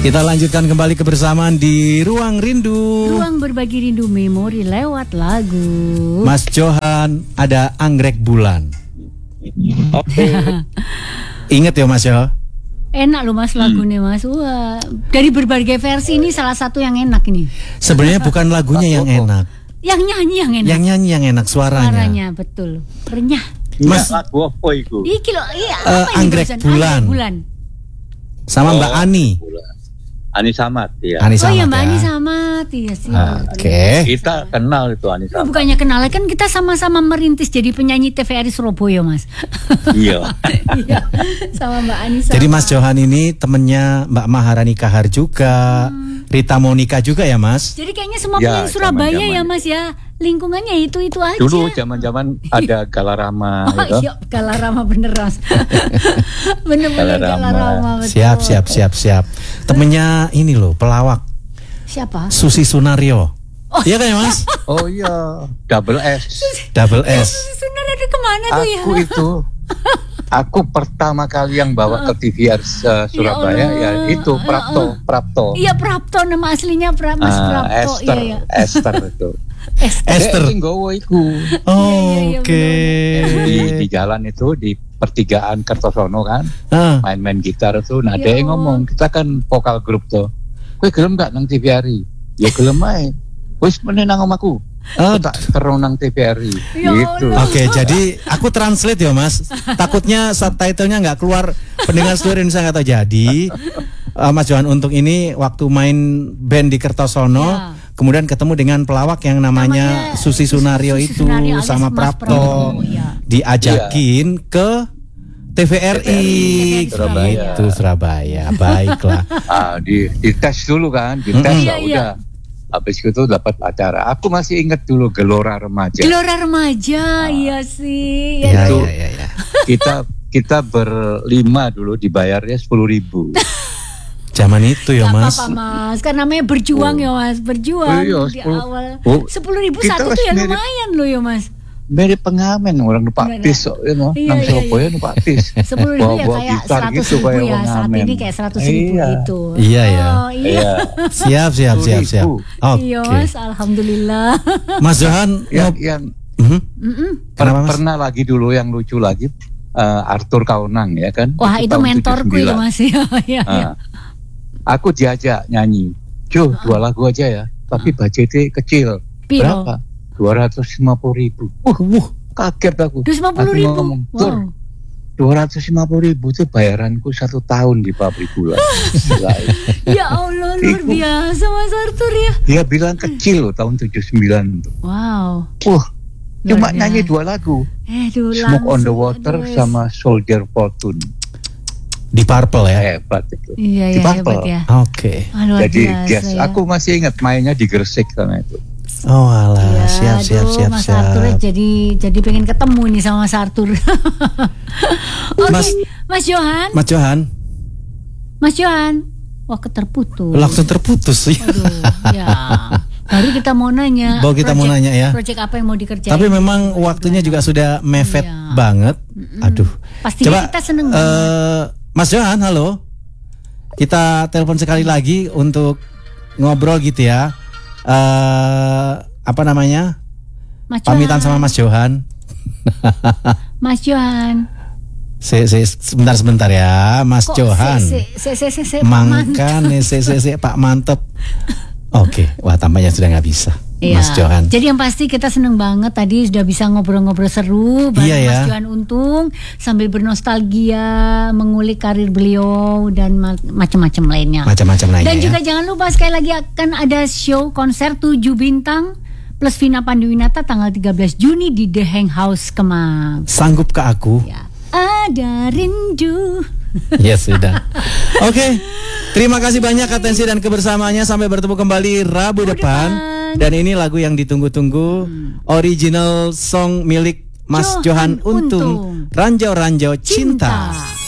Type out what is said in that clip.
Kita lanjutkan kembali kebersamaan di Ruang Rindu. Ruang berbagi rindu memori lewat lagu. Mas Johan, ada Anggrek Bulan. Oke. Ingat ya Mas yo. Enak loh Mas lagunya Mas. Wah, dari berbagai versi ini salah satu yang enak ini. Sebenarnya bukan lagunya yang enak. Yang nyanyi yang enak. Yang nyanyi yang enak suaranya. Suaranya betul. Renyah. Mas lagu apa itu? Iki loh, iya apa ini Anggrek barusan? Bulan. Anggrek Bulan. Sama Mbak Ani. Ani Samad ya. Ani Oh Samad iya Mbak ya. Ani Samad ya sih. Oke. Kita kenal itu Ani Samad. Bukannya kenal, kan kita sama-sama merintis jadi penyanyi TVRI Surabaya Mas. Iya. Iya, sama Mbak Ani Samad. Jadi Mas Johan ini temennya Mbak Maharani Kahar juga, Rita Monica juga ya Mas? Jadi kayaknya semua Ya, penyanyi Surabaya zaman-zaman ya Mas ya. Lingkungannya itu aja. Dulu zaman-zaman ada Galarama Oh gitu. iya, Galarama bener Mas. Bener-bener Galarama. Galarama betul. Siap. Temennya ini loh, pelawak Siapa? Susi Sunario. Iya kan ya Mas? Oh iya, double S. Double S. Sunar ada kemana tuh ya? Aku pertama kali yang bawa ke TVR Surabaya ya itu Prapto. Iya Prapto, nama aslinya Mas Prapto. Esther, Iya. Esther itu. Esther. Sing gowo iku. Oke. Di jalan itu di pertigaan Kertosono kan, main-main gitar tuh. Nah, dia ngomong, kita kan vokal grup tuh. Kowe gelem gak nang TVRI? Ya gelem ae. Wis meneh nang omahku. Tak terus nang TVRI. Gitu. Oke, jadi aku translate ya Mas. Takutnya subtitlenya nggak keluar, pendengar seluruh Indonesia nggak tahu. Jadi Mas Johan Untung ini waktu main band di Kertosono, kemudian ketemu dengan pelawak yang namanya Susi Sunario itu sama Prapto, diajakin ke TVRI Surabaya. Itu Surabaya. Baiklah. Di tes dulu kan, di tes udah. Habis itu dapat acara. Aku masih ingat dulu Gelora Remaja. Gelora Remaja, iya sih. Iya. Kita berlima dulu dibayarnya 10.000. Zaman itu ya Mas. Gak apa-apa Mas, kan namanya berjuang ya Mas, berjuang di awal. 10.000 satu tuh ya lumayan loh ya Mas. Mirip pengamen orang numpak bis kok, nang Surabaya numpak bis. 10.000 ya kayak 100.000 ya, saat ini kayak 100.000 gitu. Iya ya. Iya. Siap. Iya Mas, alhamdulillah. Mas Johan yang pernah lagi dulu yang lucu lagi, Arthur Kaunang ya kan. Wah itu mentorku ya Mas ya. Aku diajak nyanyi, Jo 2 lagu aja ya, tapi budgetnya kecil. Berapa? 250.000. Kaget aku. 250.000. Wow. 250.000 itu bayaranku 1 tahun di pabrik gula. Ya Allah luar biasa Mas Arthur ya. Dia bilang kecil loh tahun 79 tuh. Wow. Cuma nyanyi 2 lagu. Smoke on the Water sama Soldier Fortune. Di Purple ya. Hebat itu. Iya, di Purple. Hebat ya. Oke. Jadi aku masih ingat mainnya di Gresik sana itu. Oh alah, siap. Mas Arthur jadi pengen ketemu nih sama Mas Arthur. Mas Johan. Wah terputus. Langsung terputus sih. Ya. Baru kita mau nanya. Ya. Proyek apa yang mau dikerjain? Tapi memang waktunya juga sudah mepet banget. Aduh. Pastinya kita seneng banget. Mas Johan, halo. Kita telepon sekali lagi untuk ngobrol gitu ya. Apa namanya? Pamitan sama Mas Johan. Mas Johan. Sebentar ya, Mas Johan. Mangkan Pak Mantep. Oke, wah tampaknya sudah nggak bisa. Mas Johan. Jadi yang pasti kita seneng banget tadi sudah bisa ngobrol-ngobrol seru bareng Mas Johan Untung sambil bernostalgia mengulik karir beliau dan macam-macam lainnya. Dan juga jangan lupa sekali lagi akan ada show konser 7 bintang plus Vina Panduwinata tanggal 13 Juni di The Hang House Kemang. Sanggup ke aku? Ya. Ada rindu. Ya sudah. Oke. Terima kasih banyak atensi dan kebersamaannya. Sampai bertemu kembali Rabu depan. Dan ini lagu yang ditunggu-tunggu, original song milik Mas Johan Untung, Ranjau Ranjau Cinta.